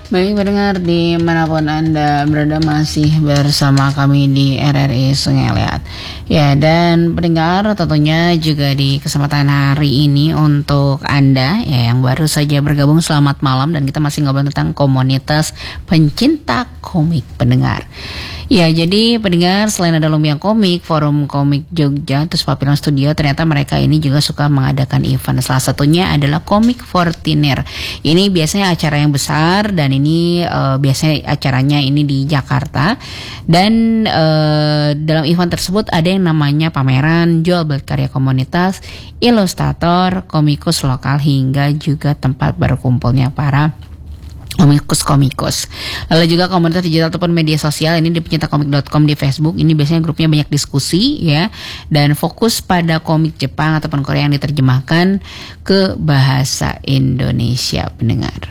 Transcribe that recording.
Baik pendengar dimanapun Anda berada masih bersama kami di RRI Sungai Liat. Ya, dan pendengar tentunya juga di kesempatan hari ini untuk Anda ya yang baru saja bergabung, selamat malam, dan kita masih ngobrol tentang komunitas pencinta komik pendengar. Ya, jadi pendengar, selain ada Lumbia Komik, Forum Komik Jogja, terus Papillon Studio, ternyata mereka ini juga suka mengadakan event. Salah satunya adalah Komik Fortiner. Ini biasanya acara yang besar dan ini biasanya acaranya ini di Jakarta. Dan dalam event tersebut ada yang namanya pameran, jual beli karya komunitas, ilustrator, komikus lokal, hingga juga tempat berkumpulnya para komikus. Lalu juga komunitas digital ataupun media sosial ini di pencintakomik.com di Facebook. Ini biasanya grupnya banyak diskusi ya, dan fokus pada komik Jepang ataupun Korea yang diterjemahkan ke bahasa Indonesia pendengar.